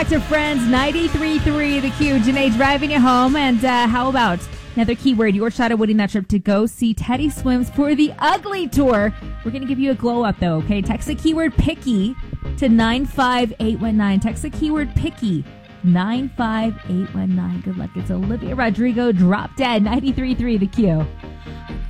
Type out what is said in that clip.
back to Friends 93.3 The Q. Janae driving you home. And how about another keyword, your shot at winning that trip to go see Teddy Swims for the Ugly Tour. We're going to give you a glow up, though, okay? Text the keyword picky to 95819. Text the keyword picky 95819. Good luck. It's Olivia Rodrigo, Drop Dead, 93.3 The Q.